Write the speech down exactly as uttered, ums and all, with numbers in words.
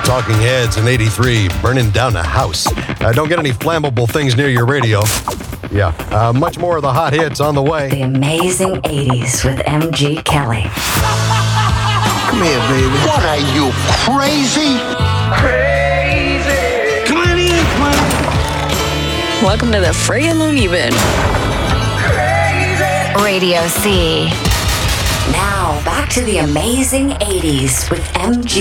Talking Heads in eighty-three, burning down a house. Uh, don't get any flammable things near your radio. Yeah, uh, much more of the hot hits on the way. The Amazing eighties with M G Kelly. Come here, baby. What are you, crazy? Crazy. Come on in, come on. Welcome to the friggin' Looney Bin. Radio C. Now, back to the Amazing eighties with M G